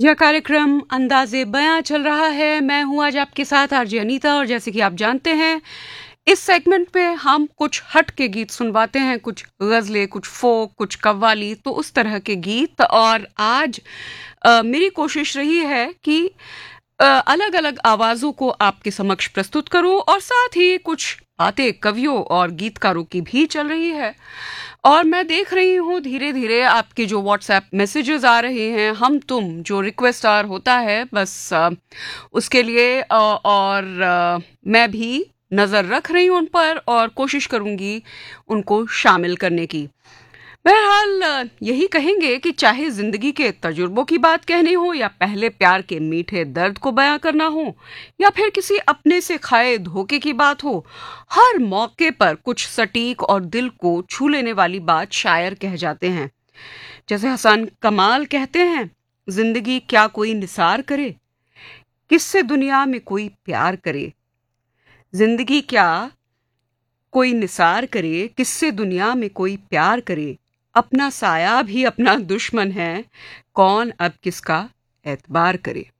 यह कार्यक्रम अंदाज़े बयां चल रहा है। मैं हूं आज आपके साथ आरजे अनीता, और जैसे कि आप जानते हैं इस सेगमेंट पे हम कुछ हट के गीत सुनवाते हैं, कुछ गज़लें, कुछ फोक, कुछ कव्वाली, तो उस तरह के गीत। और आज मेरी कोशिश रही है कि अलग अलग आवाज़ों को आपके समक्ष प्रस्तुत करूं, और साथ ही कुछ बातें कवियों और गीतकारों की भी चल रही है। और मैं देख रही हूँ धीरे धीरे आपके जो व्हाट्सएप मैसेजेस आ रहे हैं, हम तुम जो रिक्वेस्ट आर होता है, बस उसके लिए मैं भी नज़र रख रही हूँ उन पर और कोशिश करूँगी उनको शामिल करने की। बहरहाल यही कहेंगे कि चाहे जिंदगी के तजुर्बों की बात कहनी हो, या पहले प्यार के मीठे दर्द को बयां करना हो, या फिर किसी अपने से खाए धोखे की बात हो, हर मौके पर कुछ सटीक और दिल को छू लेने वाली बात शायर कह जाते हैं। जैसे हसन कमाल कहते हैं, जिंदगी क्या कोई निसार करे, किससे दुनिया में कोई प्यार करे। जिंदगी क्या कोई निसार करे, किससे दुनिया में कोई प्यार करे। अपना साया भी अपना दुश्मन है, कौन अब किसका एतबार करे।